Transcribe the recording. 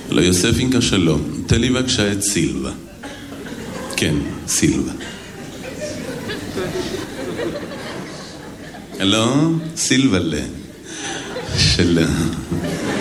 לא, יוסף אינקה שלום. תן לי בבקשה את סילבה. כן, סילבה. הלו? סילבלה. שלום.